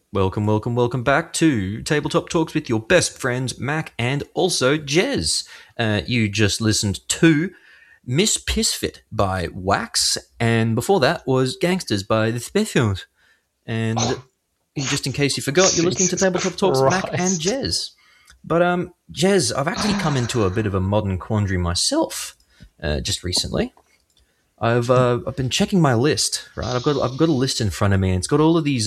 Welcome back to Tabletop Talks with your best friends, Mac and also Jez. You just listened to Miss Pissfit by Wax, and before that was Gangsters by The Specials. And just in case you forgot, you're listening to Tabletop Talks with Mac and Jez. But Jez, I've actually come into a bit of a modern quandary myself just recently. I've been checking my list, right? I've got a list in front of me, and it's got all of these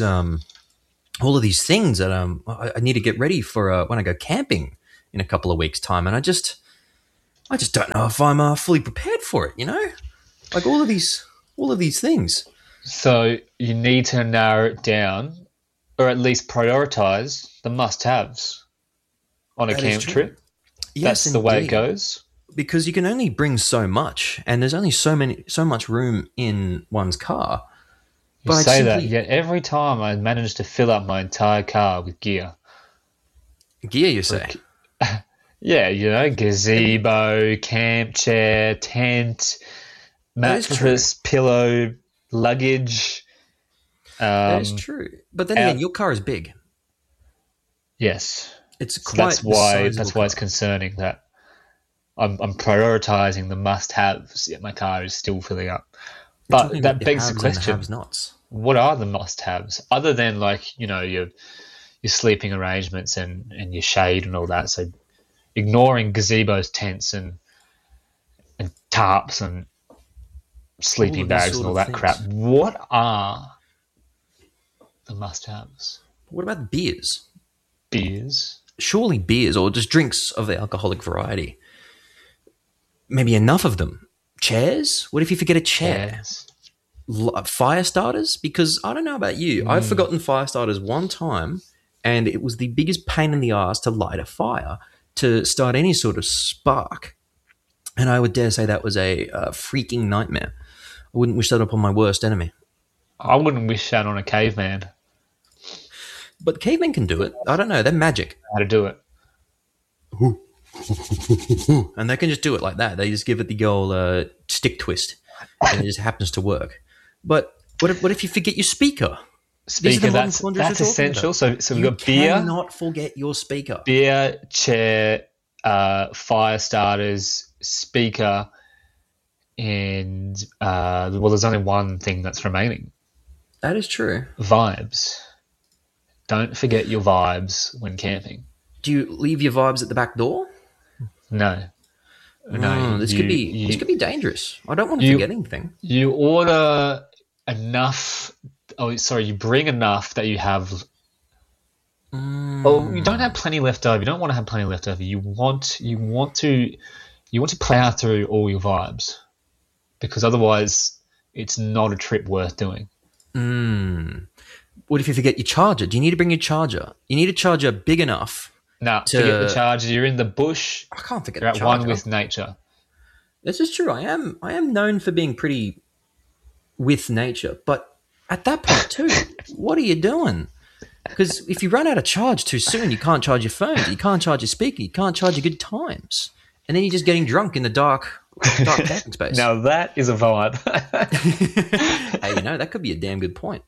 things that I need to get ready for when I go camping in a couple of weeks' time, and I just don't know if I'm fully prepared for it. You know, like all of these things. So you need to narrow it down, or at least prioritize the must-haves on a camp trip. Yes, that's the way it goes. Because you can only bring so much, and there's only so much room in one's car. You say that, yet every time I manage to fill up my entire car with gear. Gear, you say? Yeah, you know, gazebo, camp chair, tent, mattress, pillow, luggage. That is true. But then again, your car is big. Yes. It's so quite that's why it's concerning that I'm prioritizing the must-haves, yet my car is still filling up. But that begs the question, what are the must-haves? Other than, like, you know, your sleeping arrangements and your shade and all that. So ignoring gazebos, tents and tarps and sleeping bags and all that crap. What are the must-haves? What about beers? Beers? Surely beers, or just drinks of the alcoholic variety. Maybe enough of them. Chairs? What if you forget a chair? Fire starters? Because I don't know about you. I've forgotten fire starters one time, and it was the biggest pain in the ass to light a fire, to start any sort of spark. And I would dare say that was a freaking nightmare. I wouldn't wish that upon my worst enemy. I wouldn't wish that on a caveman. But cavemen can do it. I don't know. They're magic. How to do it. And they can just do it like that. They just give it the old stick twist, and it just happens to work. But what if you forget your speaker? That's essential. So we've got beer. You cannot forget your speaker. Beer, chair, fire starters, speaker, and there's only one thing that's remaining. That is true. Vibes. Don't forget your vibes when camping. Do you leave your vibes at the back door? No. This could be dangerous. I don't want to forget anything. You order enough. You bring enough that you have. Oh, you don't have plenty left over. You don't want to have plenty left over. You want to plow through all your vibes, because otherwise it's not a trip worth doing. What if you forget your charger? Do you need to bring your charger? You need a charger big enough. No, forget the charger. You're in the bush. I can't forget the charger. You're at one with nature. This is true. I am known for being pretty with nature, but at that point too, what are you doing? Because if you run out of charge too soon, you can't charge your phone, you can't charge your speaker, you can't charge your good times, and then you're just getting drunk in the dark camping space. Now that is a vibe. Hey, that could be a damn good point.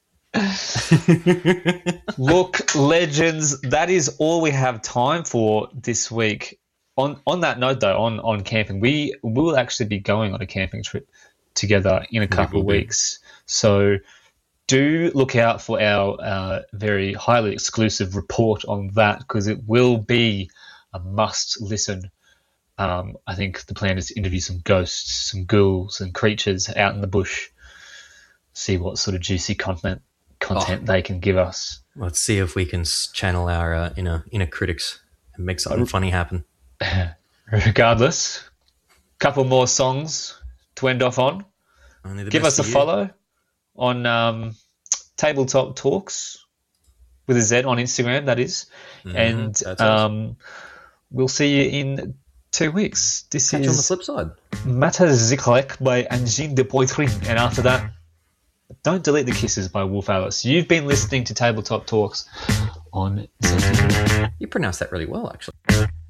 Look, legends, that is all we have time for this week. On that note, though, on camping, we will actually be going on a camping trip together in a couple of weeks. So do look out for our very highly exclusive report on that, because it will be a must listen. I think the plan is to interview some ghosts, some ghouls and creatures out in the bush, see what sort of juicy content they can give us. Let's see if we can channel our inner critics and make something funny happen. Regardless, couple more songs to end off on. Give us a follow on Tabletop Talks with a Z on Instagram, that is. And we'll see you in 2 weeks. Catch you on the flip side. Mata Ziklek by Anjin de Poitrin. And after that, Don't Delete the Kisses by Wolf Alice. You've been listening to Tabletop Talks on ZTV. You pronounced that really well, actually.